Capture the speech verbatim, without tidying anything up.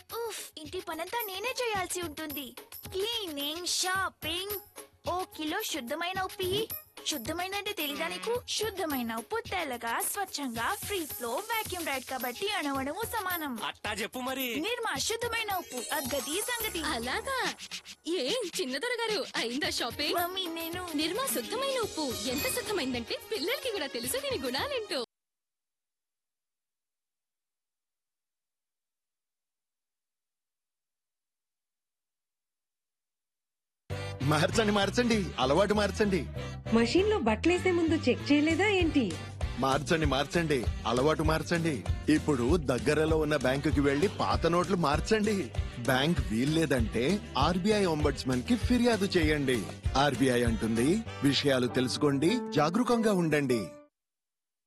ఉఫ్, ఇంటి పనంతా నేనే చేయాల్సి ఉంటుంది. క్లీనింగ్, షాపింగ్, ఓ కిలో శుద్ధమైన ఉప్పు. శుద్ధమైన అంటే తెలీదా నీకు? శుద్ధమైన ఉప్పు తెల్లగా స్వచ్ఛంగా ఫ్రీ ఫ్లో వాక్యూమ్ రైడ్ కాబట్టి అణువణువు సమానం. అట్టా చెప్పు మరి. నిర్మా శుద్ధమైన ఉప్పు, అగ్గది సంగతి. అలాగా? ఏం చిన్నదొర గారు అయిందా షాపింగ్? మమ్మీ నేను నిర్మా శుద్ధమైన ఉప్పు ఎంత శుద్ధమైందంటే పిల్లలకి కూడా తెలుసు దీని గుణాలేంటో. మార్చండి మార్చండి అలవాటు మార్చండి. మషీన్ లో బట్టలేసే ముందు చెక్ చేయలేదా ఏంటి? మార్చండి మార్చండి అలవాటు మార్చండి. ఇప్పుడు దగ్గరలో ఉన్న బ్యాంకుకి వెళ్లి పాత నోట్లు మార్చండి. బ్యాంక్ వీల్లేదంటే ఆర్బీఐ ఒంబడ్స్మన్ కి ఫిర్యాదు చేయండి. ఆర్బీఐ అంటుంది, విషయాలు తెలుసుకోండి, జాగరూకంగా ఉండండి.